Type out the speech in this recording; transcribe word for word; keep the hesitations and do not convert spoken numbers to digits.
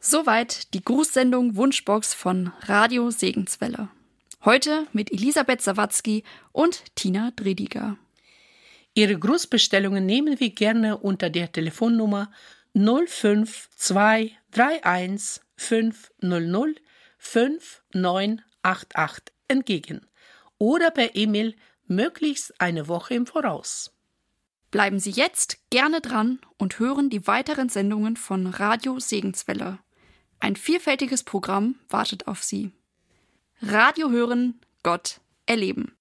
Soweit die Grußsendung Wunschbox von Radio Segenswelle. Heute mit Elisabeth Sawatzki und Tina Drediger. Ihre Grußbestellungen nehmen wir gerne unter der Telefonnummer null fünf zwei drei eins fünf null null fünf neun acht acht entgegen oder per E-Mail möglichst eine Woche im Voraus. Bleiben Sie jetzt gerne dran und hören die weiteren Sendungen von Radio Segenswelle. Ein vielfältiges Programm wartet auf Sie. Radio hören, Gott erleben.